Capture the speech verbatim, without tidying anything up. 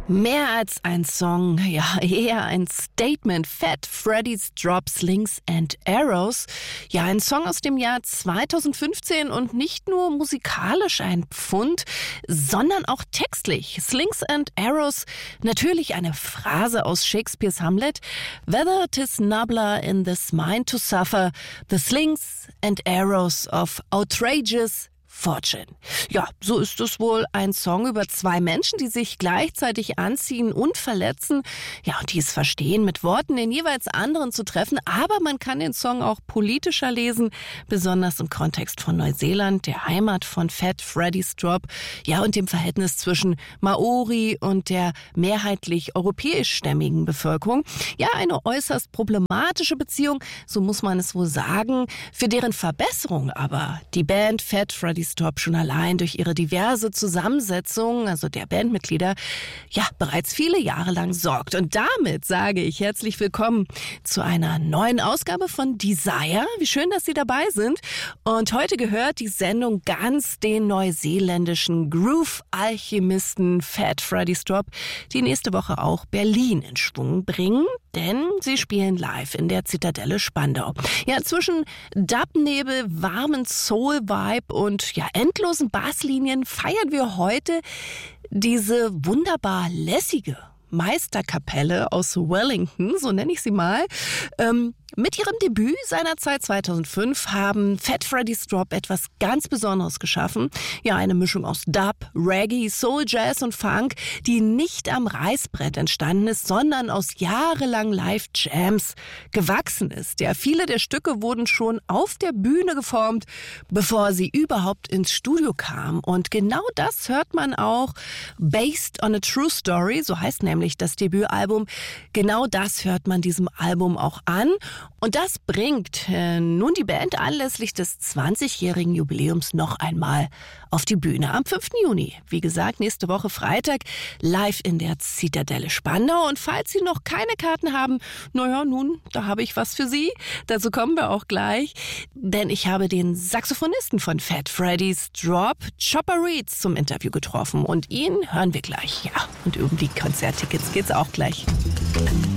Mehr als ein Song, ja, eher ein Statement. Fat Freddy's Drop Slings and Arrows. Ja, ein Song aus dem Jahr zweitausendfünfzehn und nicht nur musikalisch ein Pfund, sondern auch textlich. Slings and Arrows, natürlich eine Phrase aus Shakespeares Hamlet. Whether 'tis nobler in this mind to suffer, the slings and arrows of outrageous Fortune. Ja, so ist es wohl ein Song über zwei Menschen, die sich gleichzeitig anziehen und verletzen. Ja, und die es verstehen, mit Worten den jeweils anderen zu treffen. Aber man kann den Song auch politischer lesen, besonders im Kontext von Neuseeland, der Heimat von Fat Freddy's Drop. Ja, und dem Verhältnis zwischen Maori und der mehrheitlich europäischstämmigen Bevölkerung. Ja, eine äußerst problematische Beziehung, so muss man es wohl sagen. Für deren Verbesserung aber die Band Fat Freddy's Drop schon allein durch ihre diverse Zusammensetzung, also der Bandmitglieder, ja, bereits viele Jahre lang sorgt. Und damit sage ich herzlich willkommen zu einer neuen Ausgabe von Desire. Wie schön, dass Sie dabei sind. Und heute gehört die Sendung ganz den neuseeländischen Groove-Alchemisten Fat Freddy's Drop, die nächste Woche auch Berlin in Schwung bringen. Denn sie spielen live in der Zitadelle Spandau. Ja, zwischen Dubnebel, warmen Soul-Vibe und ja, endlosen Basslinien feiern wir heute diese wunderbar lässige Meisterkapelle aus Wellington, so nenne ich sie mal. Ähm, mit ihrem Debüt seinerzeit zweitausendfünf haben Fat Freddy's Drop etwas ganz Besonderes geschaffen. Ja, eine Mischung aus Dub, Reggae, Soul, Jazz und Funk, die nicht am Reißbrett entstanden ist, sondern aus jahrelang Live-Jams gewachsen ist. Ja, viele der Stücke wurden schon auf der Bühne geformt, bevor sie überhaupt ins Studio kamen. Und genau das hört man auch Based on a True Story, so heißt nämlich das Debütalbum. Genau das hört man diesem Album auch an. Und das bringt äh, nun die Band anlässlich des zwanzigjährigen Jubiläums noch einmal auf die Bühne am fünften Juni. Wie gesagt, nächste Woche Freitag live in der Zitadelle Spandau. Und falls Sie noch keine Karten haben, naja, nun, da habe ich was für Sie. Dazu kommen wir auch gleich. Denn ich habe den Saxophonisten von Fat Freddy's Drop, Chopper Reeds, zum Interview getroffen. Und ihn hören wir gleich. Ja, und um die Konzerttickets geht's auch gleich.